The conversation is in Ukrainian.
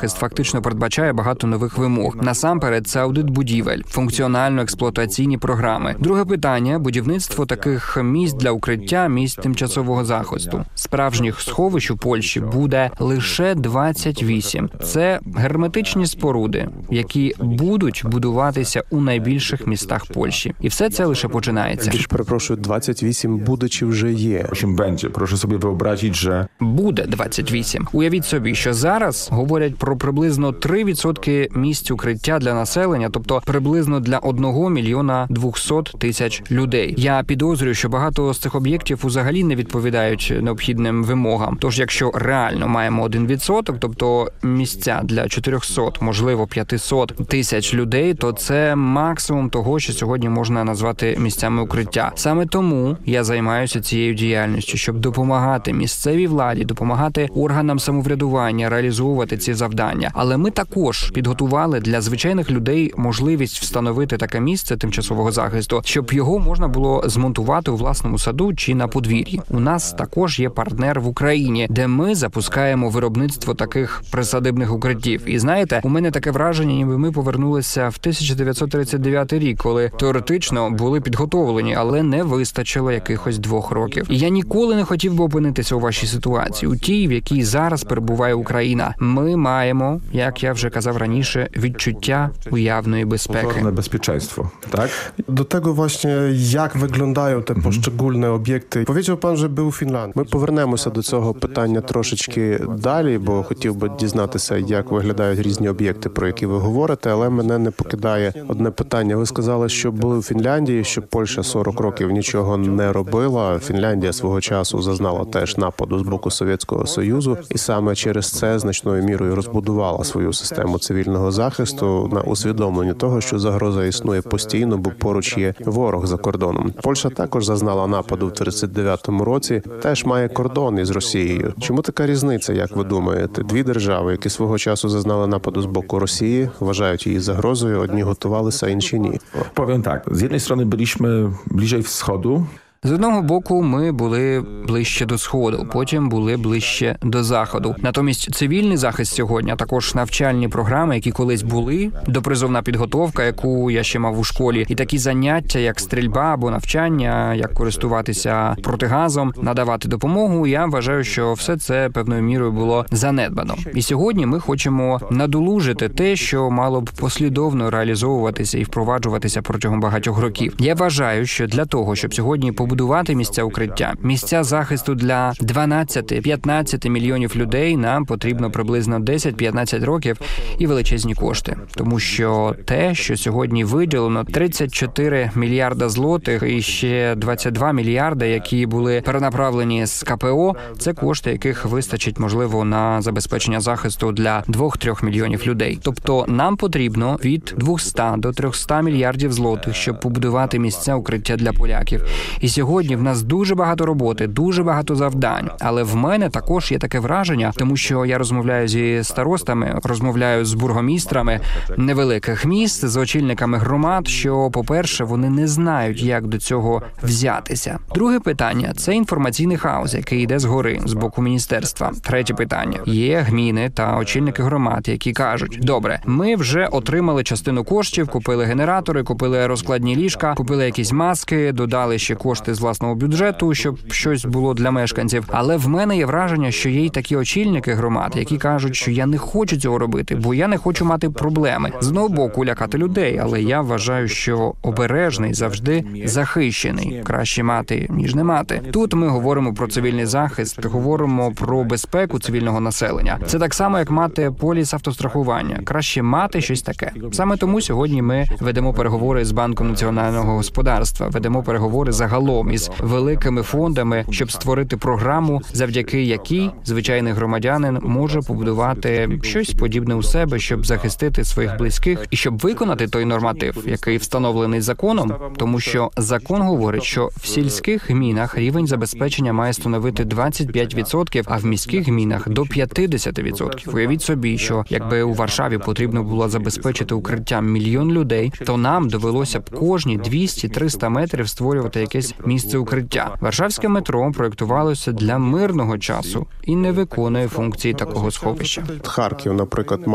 захист фактично передбачає багато нових вимог. Насамперед, це аудит будівель, функціонально-експлуатаційні програми. Друге питання – будівництво таких місць для укриття, місць тимчасового захисту. Справжніх сховищ у Польщі буде лише 28. Це герметичні споруди, які будуть будуватися у найбільших містах Польщі. І все це лише починається. Перепрошую, 28 буде чи вже є? Będzie. Proszę sobie wyobrazić, że Буде 28. Уявіть собі, що зараз говорять про приблизно 3% місць укриття для населення, тобто приблизно для 1 мільйона 200 тисяч людей. Я підозрюю, що багато з цих об'єктів взагалі не відповідають необхідним вимогам. Тож, якщо реально маємо 1%, тобто місця для 400, можливо 500 тисяч людей, то це максимум того, що сьогодні можна назвати місцями укриття. Саме тому я займаюся цією діяльністю, щоб допомагати місцевій владі, допомагати органам самоврядування реалізовувати ці завдання. Але ми також підготували для звичайних людей можливість встановити таке місце тимчасового захисту, щоб його можна було змонтувати у власному саду чи на подвір'ї. У нас також є партнер в Україні, де ми запускаємо виробництво таких присадибних укриттів. І знаєте, у мене таке враження, ніби ми повернулися в 1939 рік, коли теоретично були підготовлені, але не вистачило якихось 2 років. І я ніколи не хотів би опинитися у вашій ситуації, у тій, в якій зараз перебуває Україна. Ми маємо, як я вже казав раніше, відчуття уявної безпеки. pozorne bezpieczeństwo, tak? До tego właśnie, як виглядають te poszczególne об'єкти. Powiedział pan, że był w Finlandii. Ми повернемося до цього питання трошечки далі, бо хотів би дізнатися, як виглядають різні об'єкти, про які ви говорите, але мене не покидає одне питання. Ви сказали, що були в Фінляндії, що Польща 40 років нічого не робила. Фінляндія свого часу зазнала теж нападу з боку Совєтського Союзу, і саме через це значною мірою розбудувала свою систему цивільного захисту на усвідомленні того, що загроза існує постійно, бо поруч є ворог за кордоном. Польща також зазнала нападу в 39-му році, теж має кордон із Росією. Чому така різниця, як ви думаєте? 2 держави, які свого часу зазнали нападу з боку Росії, вважають її загрозою, одні готувалися, інші ні. Powiem tak, z jednej strony byliśmy bliżej wschodu, З одного боку, ми були ближче до Сходу, потім були ближче до Заходу. Натомість цивільний захист сьогодні, а також навчальні програми, які колись були, допризовна підготовка, яку я ще мав у школі, і такі заняття, як стрільба або навчання, як користуватися протигазом, надавати допомогу, я вважаю, що все це певною мірою було занедбано. І сьогодні ми хочемо надолужити те, що мало б послідовно реалізовуватися і впроваджуватися протягом багатьох років. Я вважаю, що для того, щоб сьогодні побудувати місця укриття, місця захисту для 12-15 мільйонів людей, нам потрібно приблизно 10-15 років і величезні кошти. Тому що те, що сьогодні виділено 34 мільярда злотих і ще 22 мільярди, які були перенаправлені з КПО, це кошти, яких вистачить, можливо, на забезпечення захисту для 2-3 мільйонів людей. Тобто нам потрібно від 200 до 300 мільярдів злотих, щоб побудувати місця укриття для поляків. І сьогодні в нас дуже багато роботи, дуже багато завдань. Але в мене також є таке враження, тому що я розмовляю зі старостами, розмовляю з бургомістрами невеликих міст, з очільниками громад, що, по-перше, вони не знають, як до цього взятися. Друге питання – це інформаційний хаос, який йде згори, з боку міністерства. Третє питання – є гміни та очільники громад, які кажуть, добре, ми вже отримали частину коштів, купили генератори, купили розкладні ліжка, купили якісь маски, додали ще кошти з власного бюджету, щоб щось було для мешканців. Але в мене є враження, що є й такі очільники громад, які кажуть, що я не хочу цього робити, бо я не хочу мати проблеми. З одного боку лякати людей, але я вважаю, що обережний завжди захищений. Краще мати, ніж не мати. Тут ми говоримо про цивільний захист, говоримо про безпеку цивільного населення. Це так само, як мати поліс автострахування. Краще мати щось таке. Саме тому сьогодні ми ведемо переговори з Банком національного господарства, ведемо переговори загалом із великими фондами, щоб створити програму, завдяки якій звичайний громадянин може побудувати щось подібне у себе, щоб захистити своїх близьких і щоб виконати той норматив, який встановлений законом, тому що закон говорить, що в сільських гмінах рівень забезпечення має становити 25%, а в міських гмінах до 50%. Уявіть собі, що якби у Варшаві потрібно було забезпечити укриттям 1 мільйон людей, то нам довелося б кожні 200-300 метрів створювати якесь місце укриття. Варшавське метро проєктувалося для мирного часу і не виконує функції такого сховища. Харків, наприклад,